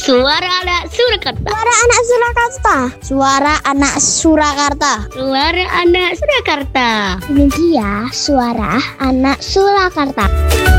Suara anak Surakarta. Suara anak Surakarta. Suara anak Surakarta. Suara anak Surakarta. Ini dia suara anak Surakarta.